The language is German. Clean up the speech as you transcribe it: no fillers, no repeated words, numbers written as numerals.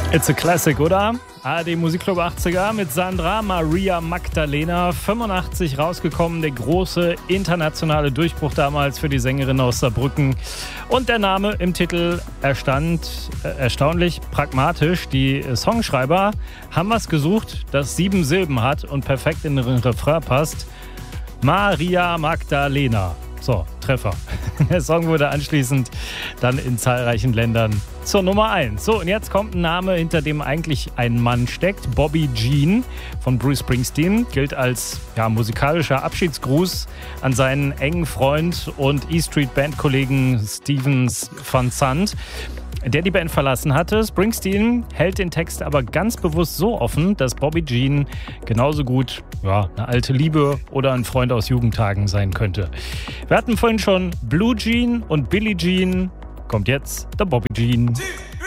It's a Classic, oder? ARD Musikclub 80er mit Sandra Maria Magdalena. 85 rausgekommen, der große internationale Durchbruch damals für die Sängerin aus Saarbrücken. Und der Name im Titel erstaunlich pragmatisch. Die Songschreiber haben was gesucht, das 7 Silben hat und perfekt in den Refrain passt. Maria Magdalena. So, Treffer. Der Song wurde anschließend dann in zahlreichen Ländern zur Nummer 1. So, und jetzt kommt ein Name, hinter dem eigentlich ein Mann steckt. Bobby Jean von Bruce Springsteen gilt als musikalischer Abschiedsgruß an seinen engen Freund und E-Street-Band-Kollegen Stephen Van Sant, der die Band verlassen hatte. Springsteen hält den Text aber ganz bewusst so offen, dass Bobby Jean genauso gut eine alte Liebe oder ein Freund aus Jugendtagen sein könnte. Wir hatten vorhin schon Blue Jean und Billie Jean. Kommt jetzt der Bobby Jean.